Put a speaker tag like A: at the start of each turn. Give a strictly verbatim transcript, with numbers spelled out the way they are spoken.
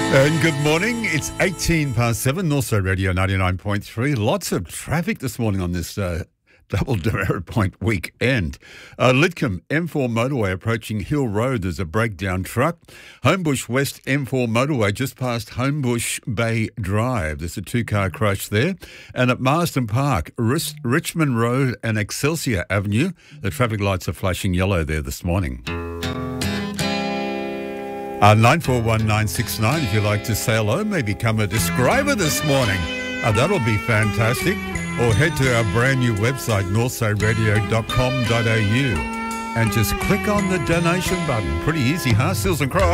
A: And good morning. It's eighteen past seven, Northside Radio ninety-nine point three. Lots of traffic this morning on this uh, double Demerit Point weekend. Uh, Lidcombe M four motorway approaching Hill Road. There's a breakdown truck. Homebush West M four motorway just past Homebush Bay Drive. There's a two-car crash there. And at Marsden Park, Rich- Richmond Road and Excelsior Avenue, the traffic lights are flashing yellow there this morning. Uh, nine four one nine six nine if you'd like to say hello, maybe become a describer this morning. Uh, that'll be fantastic. Or head to our brand new website, northside radio dot com dot a u, and just click on the donation button. Pretty easy, huh? Sills and Cross.